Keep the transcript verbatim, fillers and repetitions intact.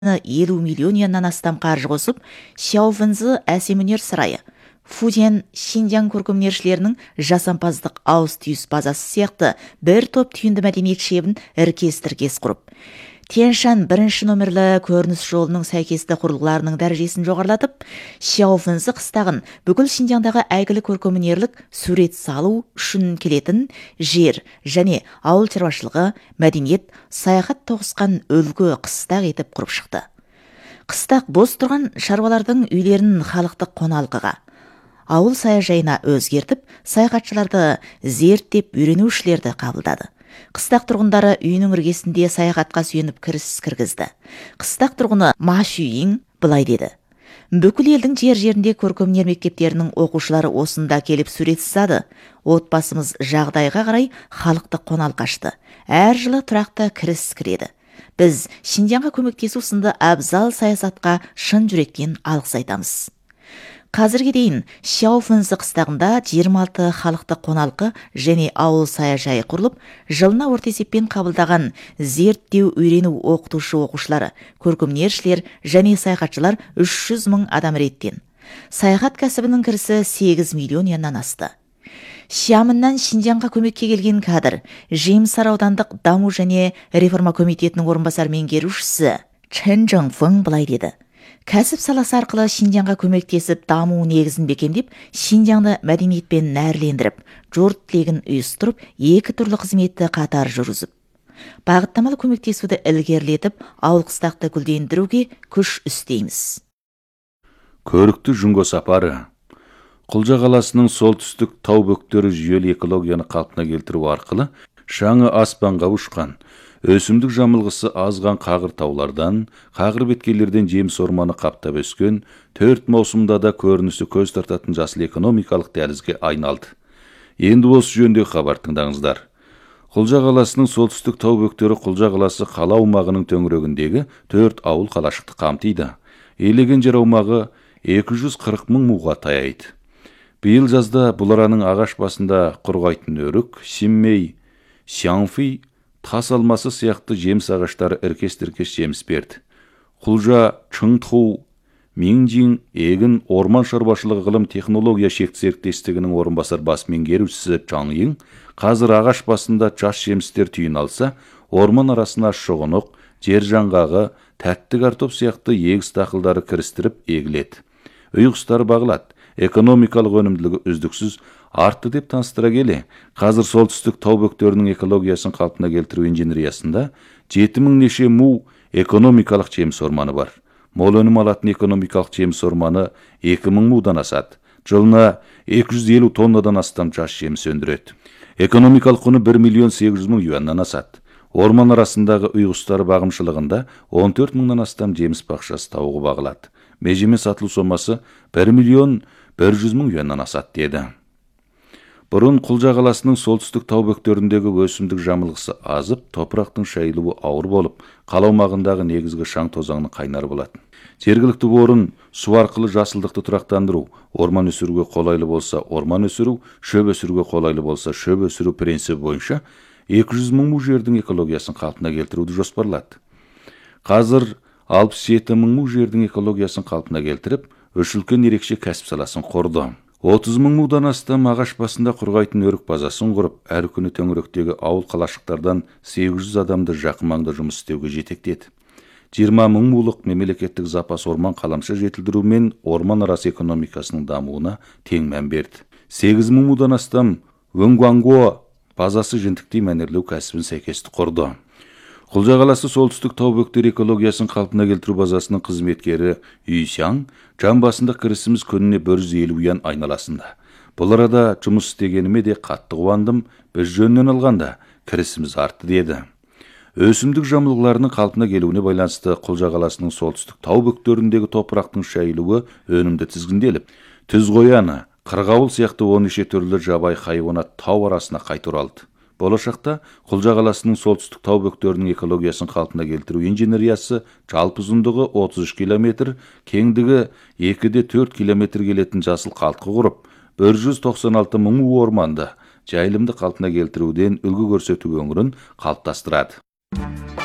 елу миллион яннан астам қаржы қосып, Сяофэнзы әсемөнер сарайы, Фуден Шинжаң көркемөнершілерінің жасампаздық ауыз түйіс базасы сияқты бір топ түйінді мәдениет шебін іркес-тіркес құрып, Тяньшань бірінші номерлі көрініс жолының сәйкесті құрылғыларының дәрежесін жоғарылатып, Сяофэнзы қыстағын бүкіл Шинжаңдағы әйгілі көркемөнерлік сурет салу үшін келетін жер және ауыл шаруашылығы, мәдениет, саяхат тоғысқан үлгі қыстақ етіп құрып шықты. Қыстақ бос тұрған шаруалардың үйлерін халықтық қоналқыға, ауыл саяжайына өзгертіп, саяхатшыларды зерттеп үйренушілерді қабылдады. Қыстақ тұрғындары үйінің іргесінде саяхатқа сүйеніп кіріс кіргізді. Қыстақ тұрғыны Ма Шүйин былай деді: бүкіл елдің жер-жерінде көркемөнер мектептерінің оқушылары осында келіп сурет сызады. Отбасымыз жағдайға қарай халықты қоналқашты. Әр жылы тұрақты кіріс кіреді. Біз Шинжаңға көмектесу сынды абзал саясатқа шын жүректен алғыс айтамыз. Қазірге дейін Сяофэнзы қыстағында жиырма алты халықты қоналқы және ауыл саяжайы құрылып, жылына орта есеппен қабылдаған зерттеу үйрену оқытушы оқушылары, көркемөнершілер және саяхатшылар үш жүз мың адам реттен. Саяхат кәсібінің кірісі сегіз миллион яннан асты. Шиамыннан Шинжаңға көмекке келген кадр Жемсар аудандық даму және реформа комитетінің орынбасар меңгерушісі Чэн Жоңфың былай деді: кәсіп саласы арқылы Шинжаңға көмектесіп даму негізін бекемдеп, Шинжаңды мәдениетпен нәрлендіріп, жұрт тілегін ұйыстырып, екі түрлі қызметті қатар жүргізіп, бағыттамалы көмектесуді ілгерілетіп, ауыл қыстақты гүлдендіруге күш істейміз. Көрікті жүнго сапары Құлжа қаласының солтүстік тау бөктері жүйелі экологияны қалпына келтіру арқылы шаңы аспанға ұшқан, өсімдік жамылғысы азған қағыр таулардан, қағыр беткейлерден жеміс орманы қаптап өскен, төрт маусымда да көрінісі көз тартатын жасыл экономикалық дәлізге айналды. Енді осы жөнде хабар тыңдаңыздар. Құлжа қаласының солтүстік тау бөктері Құлжа қаласы қала аумағының төңірегіндегі төрт ауыл қалашықты қамтиды. Елеген жер аумағы екі жүз қырық мың муға таяйды. Биыл жазда бұл араның ағаш басында құрғайтын өрік, Симмей, Сяңфи, тас алмасы сияқты жеміс ағаштары іркес-тіркес жеміс берді. Құлжа, Чыңтху, Минжин, егін, орман шаруашылығы ғылым технология шекті серіктестігінің орынбасар бас меңгерушісі Чаң Йing қазір ағаш басында жас жемістер түйін алса, орман арасына шұғынық, жер жаңғағы, тәтті картоп сияқты егіс дақылдары кірістіріп егіледі. Үй құстары бағылады. Экономикалық өнімділігі үздіксіз артты деп таныстыра келе, қазір солтүстік тау бөктерінің экологиясын қалпына келтіру инженериясында жеті мың неше му экономикалық жеміс орманы бар. Мол өнім алатын экономикалық жеміс орманы екі мың мудан асады. Жылына екі жүз елу тоннадан астам жас жеміс өндіреді. Экономикалық құны бір миллион сегіз жүз мың юаннан асады. Орман арасындағы үй құстары бағымшылығында он төрт мыңнан астам жеміс бақшасы тауығы бағылады. Межемен сатылу сомасы бір миллион бір жүз мың юаннан асады деді. Бұрын Құлжа қаласының солтүстік тау бөктеріндегі өсімдік жамылғысы азып, топырақтың шайылуы ауыр болып, қала аумағындағы негізгі шаң тозаңның қайнары болатын. Жергілікті орын су арқылы жасылдықты тұрақтандыру, орман өсіруге қолайлы болса орман өсіру, шөп өсіруге қолайлы болса шөп өсіру принципі бойынша екі жүз мың му жердің экологиясын қалпына келтіруді жоспарлады. Қазір алпыс жеті мың му жердің экологиясын қалпына келтіріп, үш үлкен ерекше кәсіп саласын құрды. отыз мың мудан астам ағаш басында құрғайтын өрік базасын құрып, әр күні төңіректегі ауыл қалашықтардан сегіз жүз адамды жақын маңда жұмыс істеуге жетектеді. жиырма мың мулық мемлекеттік запас орман қаламша жетілдіру мен орман арасы экономикасының дамуына тең мән берді. сегіз мың мудан астам Вэнгуанго базасы жентіктей мәнерлеу кәсібін сәйкесті құрды. Құлжа қаласы солтүстік тау бөктері экологиясын қалпына келтіру базасының қызметкері Үйсяң жан басында кірісіміз күніне бір жүз елу юан айналасында. Бұл арада жұмыс істегеніме де қатты қуандым, біз жөнінен алғанда кірісіміз артты деді. Өсімдік жамылғыларының қалпына келуіне байланысты Құлжа қаласының солтүстік тау бөктеріндегі топырақтың шайылуы өнімді тізгінделіп, түз қояны, қырғауыл сияқты он неше түрлі жабайы хайуанат тау арасына қайта оралды. Болашақта Құлжа қаласының солтүстік тау бөктерінің экологиясын қалпына келтіру инженериясы жалпы ұзындығы отыз үш километр, кеңдігі екі де төрт километр келетін жасыл қалтқы құрып, бір жүз тоқсан алты мың орманды жайылымды қалпына келтіруден үлгі көрсету өңірін қалыптастырады.